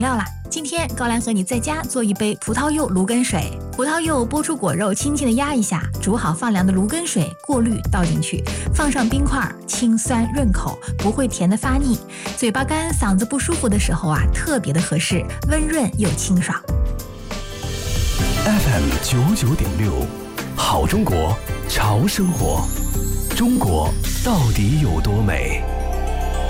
料啦。今天高兰和你在家做一杯葡萄柚芦根水。葡萄柚剥出果肉，轻轻的压一下，煮好放凉的芦根水过滤倒进去，放上冰块，清酸润口，不会甜的发腻。嘴巴干嗓子不舒服的时候啊，特别的合适，温润又清爽。 FM99.6，好中国，潮生活。中国到底有多美？